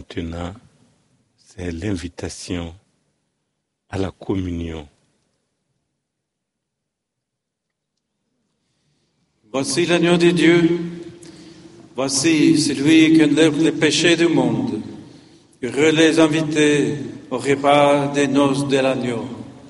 maintenant, c'est l'invitation à la communion. Voici l'agneau de Dieu, voici celui qui enlève les péchés du monde. Heureux les invités au repas des noces de l'agneau.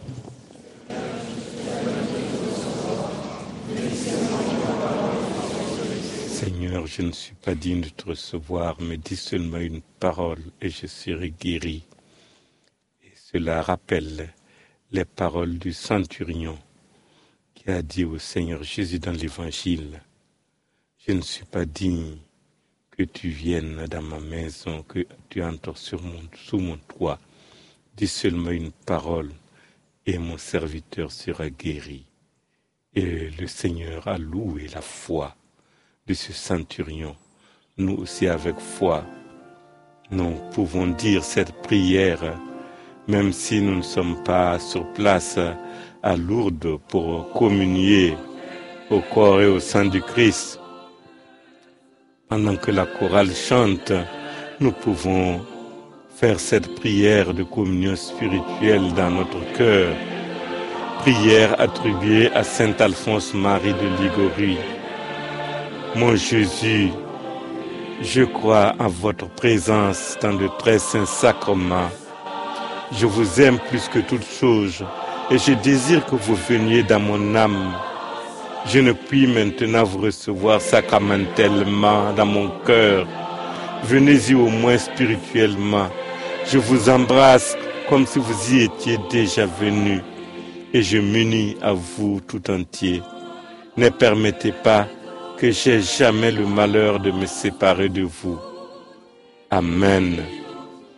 Seigneur, je ne suis pas digne de te recevoir, mais dis seulement une parole et je serai guéri. Et cela rappelle les paroles du centurion qui a dit au Seigneur Jésus dans l'Évangile, « Je ne suis pas digne que tu viennes dans ma maison, que tu entres sous mon toit. Dis seulement une parole et mon serviteur sera guéri. » Et le Seigneur a loué la foi de ce centurion. Nous aussi avec foi, nous pouvons dire cette prière, même si nous ne sommes pas sur place à Lourdes pour communier au corps et au sang du Christ. Pendant que la chorale chante, nous pouvons faire cette prière de communion spirituelle dans notre cœur. Prière attribuée à Saint Alphonse Marie de Liguori. Mon Jésus, je crois en votre présence dans de très saints sacrements. Je vous aime plus que toute chose et je désire que vous veniez dans mon âme. Je ne puis maintenant vous recevoir sacramentellement dans mon cœur. Venez-y au moins spirituellement. Je vous embrasse comme si vous y étiez déjà venu et je m'unis à vous tout entier. Ne permettez pas que j'aie jamais le malheur de me séparer de vous. Amen.